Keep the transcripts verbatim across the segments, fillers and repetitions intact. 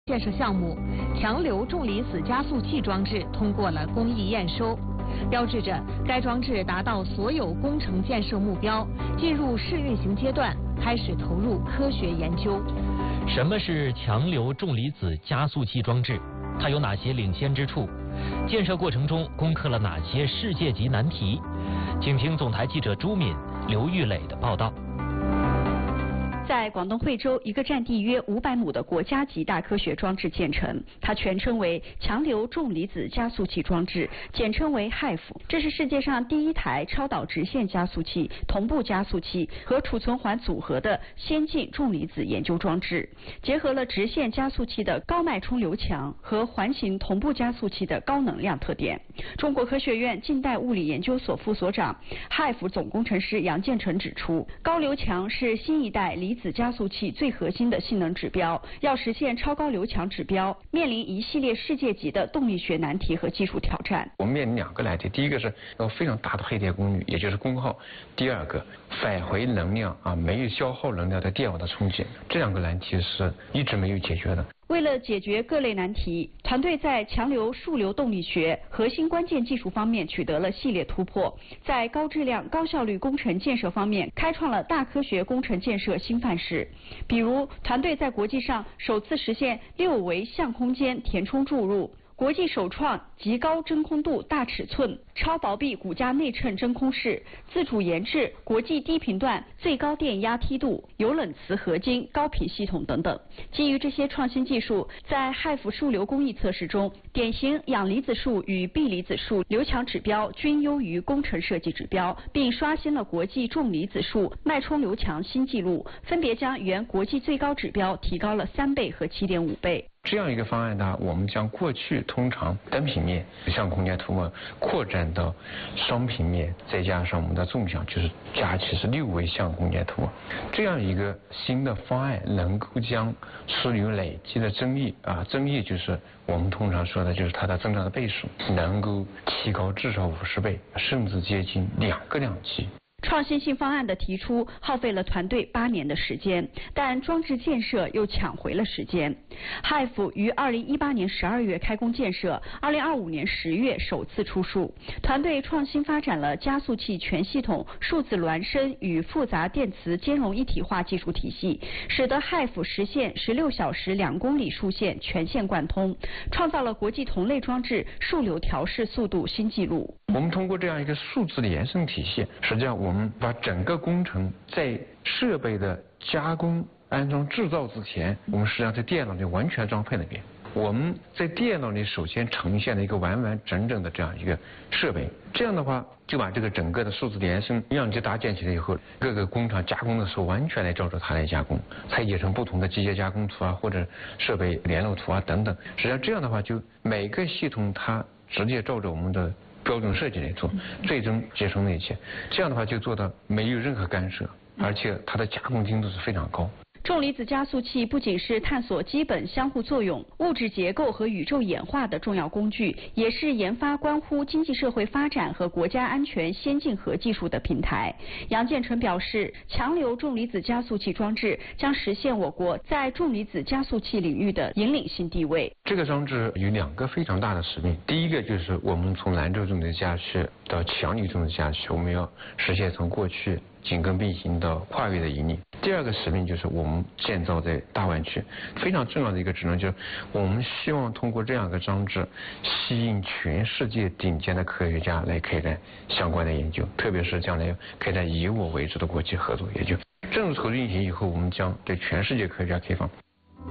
建设项目强流重离子加速器装置通过了工艺验收，标志着该装置达到所有工程建设目标，进入试运行阶段，开始投入科学研究。 什么是强流重离子加速器装置？它有哪些领先之处？建设过程中攻克了哪些世界级难题？请听总台记者朱敏、刘玉磊的报道。 在广东惠州，一个占地约五百亩的国家级大科学装置建成，它全称为强流重离子加速器装置，简称为 H I F。这是世界上第一台超导直线加速器、同步加速器和储存环组合的先进重离子研究装置，结合了直线加速器的高脉冲流强和环形同步加速器的高能量特点。中国科学院近代物理研究所副所长、H I F 总工程师杨建成指出，高流强是新一代离子加速器最核心的性能指标，要实现超高流强指标，面临一系列世界级的动力学难题和技术挑战。 我们面临两个难题，第一个是有非常大的配电功率，也就是功耗；第二个返回能量啊，没有消耗能量的电网的冲击，这两个难题是一直没有解决的。 为了解决各类难题，团队在强流数流动力学核心关键技术方面取得了系列突破，在高质量高效率工程建设方面开创了大科学工程建设新范式。比如，团队在国际上首次实现六维相空间填充注入，国际首创极高真空度大尺寸超薄壁骨架内衬真空室，自主研制国际低频段最高电压梯度有冷磁合金高频系统等等。基于这些创新技术，在 H I F 数流工艺测试中，典型氧离子束与铋离子束流强指标均优于工程设计指标，并刷新了国际重离子束脉冲流强新纪录，分别将原国际最高指标提高了三倍和七点五倍。 这样一个方案呢，我们将过去通常单平面向空间涂抹扩展到双平面，再加上我们的纵向，就是加起是六维向空间涂抹。这样一个新的方案能够将枢纽累积的增益啊，增益就是我们通常说的就是它的增长的倍数，能够提高至少五十倍，甚至接近两个量级。 创新性方案的提出耗费了团队八年的时间，但装置建设又抢回了时间。H I F 于二零一八年十二月开工建设，二零二五年十月首次出数。团队创新发展了加速器全系统数字孪生与复杂电磁兼容一体化技术体系，使得 H I F 实现十六小时两公里数线全线贯通，创造了国际同类装置数流调试速度新纪录。 我们通过这样一个数字连胜体系，实际上我们把整个工程在设备的加工、安装、制造之前，我们实际上在电脑里完全装配了一遍。我们在电脑里首先呈现了一个完完整整的这样一个设备，这样的话就把这个整个的数字连胜样机搭建起来以后，各个工厂加工的时候完全来照着它来加工，拆解成不同的机械加工图啊，或者设备联络图啊等等。实际上这样的话，就每个系统它直接照着我们的标准设计来做，最终节省那些，这样的话就做到没有任何干涉，而且它的加工精度是非常高。 重离子加速器不仅是探索基本相互作用、物质结构和宇宙演化的重要工具，也是研发关乎经济社会发展和国家安全先进核技术的平台。杨建成表示，强流重离子加速器装置将实现我国在重离子加速器领域的引领性地位。 这个装置有两个非常大的使命，第一个就是我们从兰州重离子加速器到强流重离子加速器，我们要实现从过去紧跟并行到跨越的引领。第二个使命就是我们建造在大湾区，非常重要的一个职能就是我们希望通过这样一个装置吸引全世界顶尖的科学家来开展相关的研究，特别是将来开展以我为主的国际合作研究。正式投入运行以后，我们将对全世界科学家开放。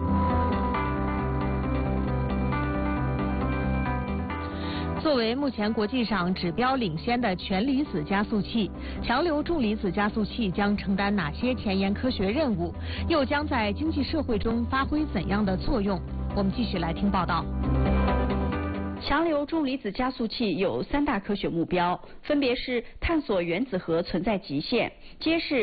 作为目前国际上指标领先的全离子加速器，强流重离子加速器将承担哪些前沿科学任务，又将在经济社会中发挥怎样的作用？我们继续来听报道。 强流重离子加速器有三大科学目标，分别是探索原子核存在极限，揭示